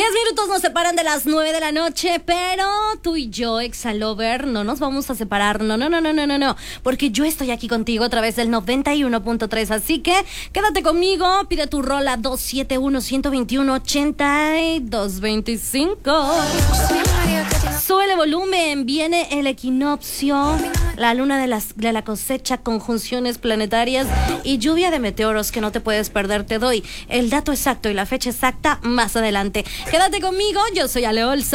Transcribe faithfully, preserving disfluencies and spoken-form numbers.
Diez minutos nos separan de las nueve de la noche, pero tú y yo, Exalover, no nos vamos a separar. No, no, no, no, no, no, no. Porque yo estoy aquí contigo a través del noventa y uno punto tres. Así que quédate conmigo, pide tu rola dos siete uno, uno dos uno, ocho dos dos cinco. Sube el volumen, viene el equinoccio, la luna de, las, de la cosecha, conjunciones planetarias y lluvia de meteoros que no te puedes perder. Te doy el dato exacto y la fecha exacta más adelante. Quédate conmigo, yo soy Ale Olson.